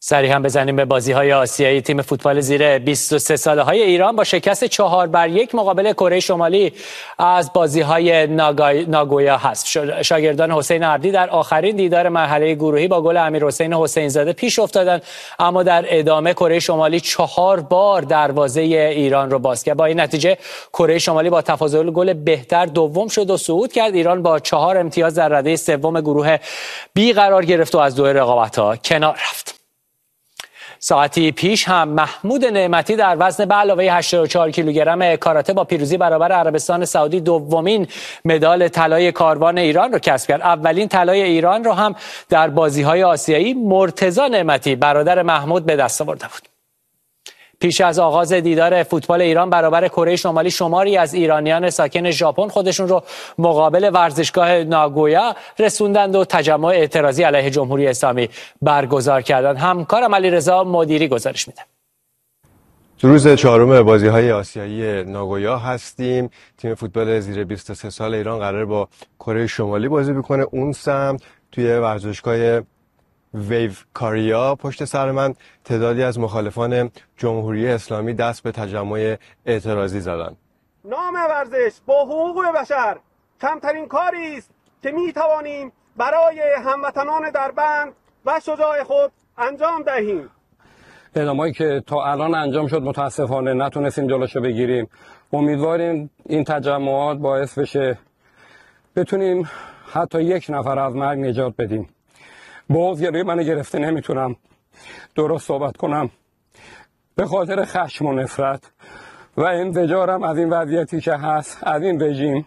سریع هم بزنیم به بازی‌های آسیایی. تیم فوتبال زیر 23 ساله‌های ایران با شکست 4-1 مقابل کره شمالی از بازی‌های ناگویا حذف شد. شاگردان حسین عبدی در آخرین دیدار مرحله گروهی با گل امیرحسین حسین‌زاده پیش افتادند، اما در ادامه کره شمالی 4 بار دروازه ایران رو باز کرد. با این نتیجه کره شمالی با تفاضل گل بهتر دوم شد و صعود کرد. ایران با 4 امتیاز در رده سوم گروه بی قرار گرفت و از دو رقابت‌ها کنار رفت. ساعتی پیش هم محمود نعمتی در وزن به علاوه 84 کیلوگرم کاراته با پیروزی برابر عربستان سعودی دومین مدال طلای کاروان ایران رو کسب کرد. اولین طلای ایران رو هم در بازی‌های آسیایی مرتضی نعمتی برادر محمود به دست آورده بود. پیش از آغاز دیدار فوتبال ایران برابر کره شمالی، شماری از ایرانیان ساکن ژاپن خودشون رو مقابل ورزشگاه ناگویا رسوندند و تجمع اعتراضی علیه جمهوری اسلامی برگزار کردند. همکارم علیرضا مدیری گزارش میده. تو روز چهارم بازی‌های آسیایی ناگویا هستیم. تیم فوتبال زیر 23 سال ایران قرار با کره شمالی بازی بکنه. اون سمت توی ورزشگاه ویو کاریا پشت سر من تعدادی از مخالفان جمهوری اسلامی دست به تجمع اعتراضی زدند. نام ورزش با حقوق بشر کمترین کاری است که می توانیم برای هموطنان در بند و شجاع خود انجام دهیم. اعدامایی که تا الان انجام شد متاسفانه نتونستیم جلوشو بگیریم. امیدواریم این تجمعات باعث بشه بتونیم حتی یک نفر از مرگ نجات بدیم. بازگیری من گرفته نمیتونم درست صحبت کنم به خاطر خشم و نفرت و انزجارم از این وضعیتی که هست، از این رژیم.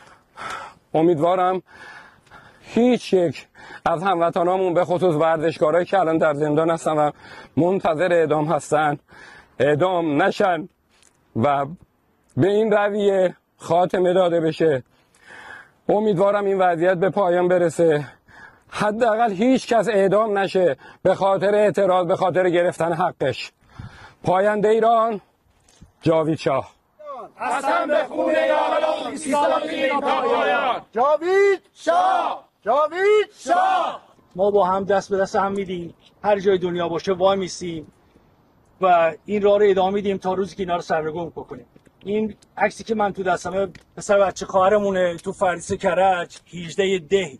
امیدوارم هیچ یک از هموطنامون به خصوص ورزشکارایی که الان در زندان هستن و منتظر اعدام هستن اعدام نشن و به این رویه خاتمه داده بشه. امیدوارم این وضعیت به پایان برسه، حداقل هیچ کس اعدام نشه به خاطر اعتراض، به خاطر گرفتن حقش. پاینده ایران، جاوید شاه. قسم به خون یاران ایستادیم تا پایان. جاوید شاه، جاوید شاه. ما با هم دست به دست هم میدیم، هر جای دنیا باشه وای میسیم و این راه رو ادامه میدیم تا روزی که اینا رو سرنگون بکنیم. این عکسی که من تو دستمه پسر بچه خواهرمونه تو فردیس کرج 18 ده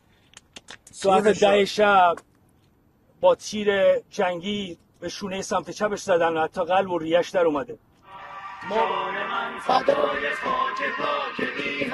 ساعت 10 شب با تیر جنگی به شونه سمت چپش زدن، حتی قلب و ریش در اومده. من فدای خاک پاک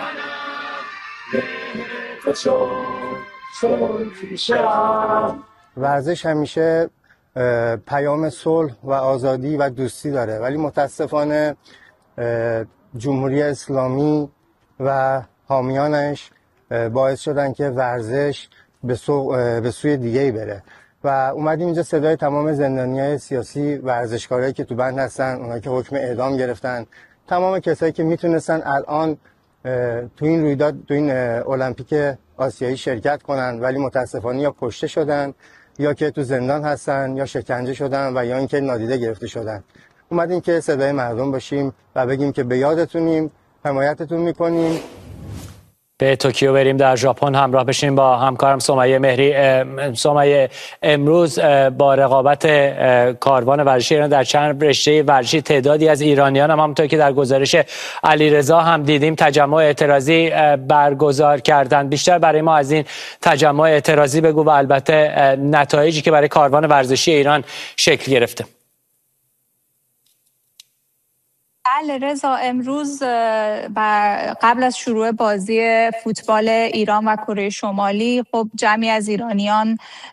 میهنم. ورزش همیشه پیام صلح و آزادی و دوستی داره، ولی متاسفانه جمهوری اسلامی و حامیانش باعث شدن که ورزش به سوی دیگه‌ای بره و اومدیم اینجا صدای تمام زندانیای سیاسی، ورزشکارایی که تو بند هستن، اونایی که حکم اعدام گرفتن، تمام کسایی که میتونستن الان تو این رویداد، تو این المپیک آسیایی شرکت کنن ولی متاسفانه یا کشته شدن یا که تو زندان هستن یا شکنجه شدن و یا اینکه نادیده گرفته شدن. اومدیم که صدای مردم باشیم و بگیم که به یادتونیم، حمایتتون میکنیم. به توکیو بریم، در ژاپن همراه بشیم با همکارم سمیه مهری. سمیه، امروز با رقابت کاروان ورزشی ایران در چند رشته ورزشی تعدادی از ایرانیان هم همونطور که در گزارش علیرضا هم دیدیم تجمع اعتراضی برگزار کردند. بیشتر برای ما از این تجمع اعتراضی بگو و البته نتایجی که برای کاروان ورزشی ایران شکل گرفته. بله رضا، امروز قبل از شروع بازی فوتبال ایران و کره شمالی خب جمعی از ایرانیان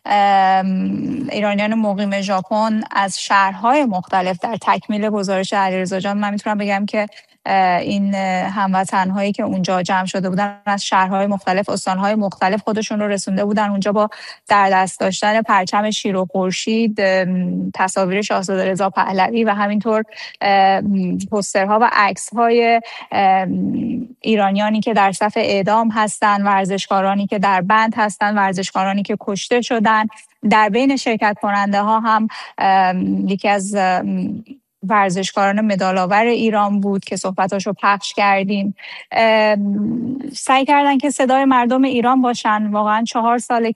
مقیم ژاپن از شهرهای مختلف در تکمیل گزارش علیرضا جان من میتونم بگم که این هموطن‌هایی که اونجا جمع شده بودن از شهرهای مختلف، استان‌های مختلف خودشون رو رسونده بودن اونجا با در دست داشتن پرچم شیر و خورشید، تصاویر شاهزاده رضا پهلوی و همینطور پوسترها و عکس‌های ایرانیانی که در صف اعدام هستن، ورزشکارانی که در بند هستن، ورزشکارانی که کشته شدن. در بین شرکت کننده ها هم یکی از ورزشکاران مدال‌آور ایران بود که صحبتاشو پخش کردیم. سعی کردن که صدای مردم ایران باشن. واقعا 4 ساله که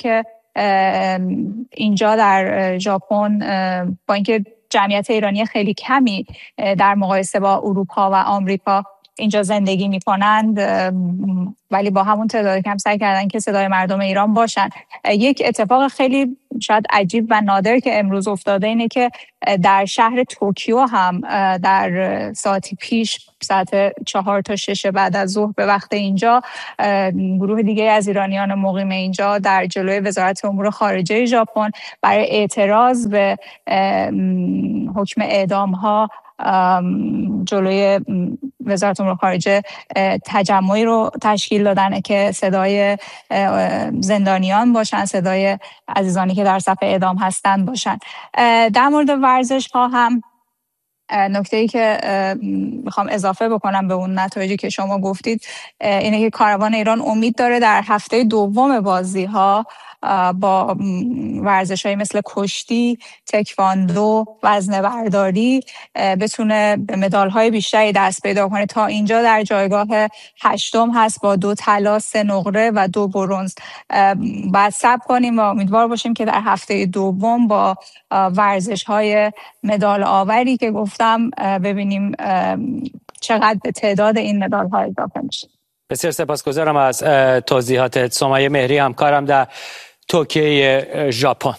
اینجا در ژاپن با اینکه جمعیت ایرانی خیلی کمی در مقایسه با اروپا و آمریکا اینجا زندگی میکنند، ولی با همون تعداد کم سعی کردن که صدای مردم ایران باشن. یک اتفاق خیلی شاید عجیب و نادر که امروز افتاده اینه که در شهر توکیو هم در ساعتی پیش ساعت 4 تا 6 بعد از ظهر به وقت اینجا گروه دیگه از ایرانیان مقیم اینجا در جلوی وزارت امور خارجه ژاپن برای اعتراض به حکم اعدام ها جلوی وزارت امور خارجه تجمعی رو تشکیل دادن که صدای زندانیان باشن، صدای عزیزانی که در صف اعدام هستند باشن. در مورد ورزش ها هم نکته‌ای که میخوام اضافه بکنم به اون نتایجی که شما گفتید اینه که کاروان ایران امید داره در هفته دوم بازی ها با ورزش‌هایی مثل کشتی، تکواندو، وزنه‌برداری بتونه به مدال‌های بیشتری دست پیدا کنه. تا اینجا در جایگاه 8م هست با 2 طلا، 3 نقره و 2 برنز. بعد صبر کنیم و امیدوار باشیم که در هفته دوم با ورزش‌های مدال آوری که گفتم ببینیم چقدر به تعداد این مدال‌ها اضافه میشه. بسیار سپاسگزارم از توضیحاتت. سمیه مهری همکارم در توکیو ژاپن.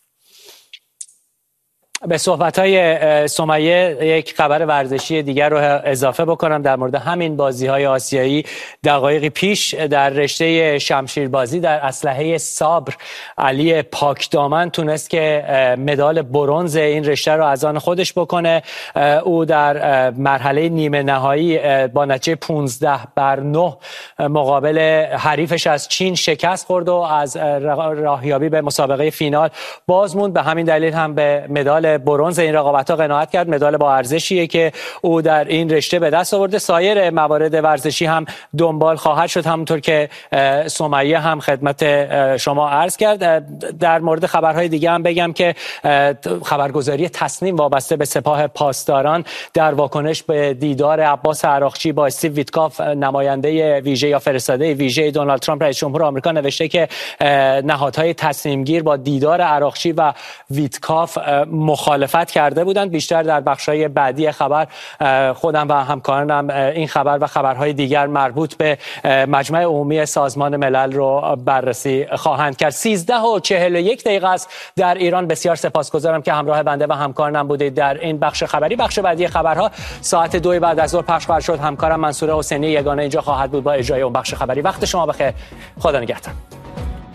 به صحبت‌های سمیه یک خبر ورزشی دیگر رو اضافه بکنم در مورد همین بازی‌های آسیایی. دقایقی پیش در رشته شمشیربازی در اسلحه سابر علی پاکدامن تونست که مدال برنز این رشته رو از آن خودش بکنه. او در مرحله نیمه نهایی با نتیجه 15-9 مقابل حریفش از چین شکست خورد و از راهیابی به مسابقه فینال باز موند. به همین دلیل هم به مدال برنز این رقابت‌ها قناعت کرد. مدال با ارزشیه که او در این رشته به دست آورده. سایر موارد ورزشی هم دنبال خواهد شد، همونطور که سمیه هم خدمت شما عرض کرد. در مورد خبرهای دیگه هم بگم که خبرگزاری تصنیم وابسته به سپاه پاسداران در واکنش به دیدار عباس عراقچی با استیو ویتکاف نماینده ویژه یا فرستاده ویژه دونالد ترامپ رئیس جمهور آمریکا نوشته که نهادهای تصمیم گیر با دیدار عراقچی و ویتکاف مخالفت کرده بودند. بیشتر در بخش‌های بعدی خبر خودم و همکارانم این خبر و خبرهای دیگر مربوط به مجمع عمومی سازمان ملل رو بررسی خواهند کرد. 13:41 است در ایران. بسیار سپاسگزارم که همراه بنده و همکارانم بودید در این بخش خبری. بخش بعدی خبرها ساعت 2 بعد از ظهر پخش خواهد شد. همکارم منصور حسینی یگانه اینجا خواهد بود با اجرای اون بخش خبری. وقت شما بخیر. خدا نگهدار.